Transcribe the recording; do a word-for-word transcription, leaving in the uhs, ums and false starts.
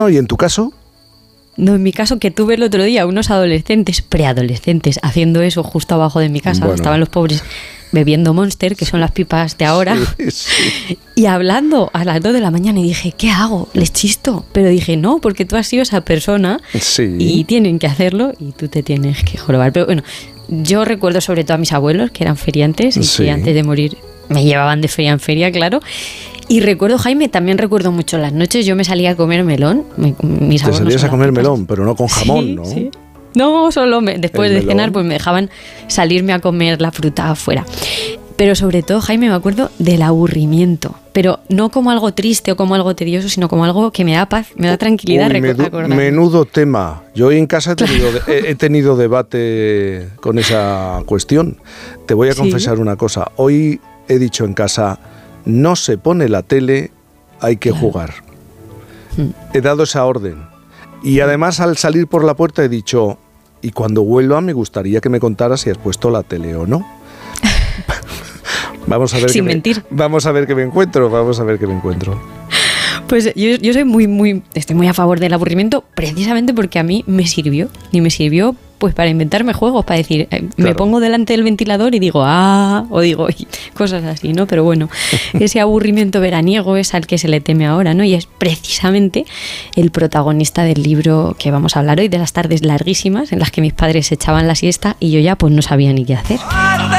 ¿Y en tu caso? No, en mi caso, que tuve el otro día unos adolescentes, preadolescentes, haciendo eso justo abajo de mi casa. Bueno. Estaban los pobres bebiendo Monster, que son las pipas de ahora, sí, sí. Y hablando a las dos de la mañana, y dije, ¿qué hago? ¿Les chisto? Pero dije, no, porque tú has sido esa persona, sí. Y tienen que hacerlo y tú te tienes que jorobar. Pero bueno, yo recuerdo sobre todo a mis abuelos, que eran feriantes, y sí. Que antes de morir me llevaban de feria en feria, claro. Y recuerdo, Jaime, también recuerdo mucho las noches, yo me salía a comer melón. Mis Te salías a comer melón, pero no con jamón, sí, ¿no? Sí. No, solo me, después de cenar pues me dejaban salirme a comer la fruta afuera. Pero sobre todo, Jaime, me acuerdo del aburrimiento. Pero no como algo triste o como algo tedioso, sino como algo que me da paz, me da tranquilidad. Uy, medu- menudo tema. Yo hoy en casa he tenido, he, he tenido debate con esa cuestión. Te voy a confesar sí. una cosa. Hoy he dicho en casa, no se pone la tele, hay que claro. jugar. Hmm. He dado esa orden. Y además al salir por la puerta he dicho, y cuando vuelva me gustaría que me contaras si has puesto la tele o no. Vamos a ver Sin qué mentir. Me, vamos a ver qué me encuentro, vamos a ver qué me encuentro. Pues yo, yo soy muy, muy, estoy muy a favor del aburrimiento, precisamente porque a mí me sirvió, y me sirvió pues para inventarme juegos, para decir, eh, claro. me pongo delante del ventilador y digo, ah, o digo, y cosas así, ¿no? Pero bueno, ese aburrimiento veraniego es al que se le teme ahora, ¿no? Y es precisamente el protagonista del libro que vamos a hablar hoy, de las tardes larguísimas en las que mis padres echaban la siesta y yo ya pues no sabía ni qué hacer.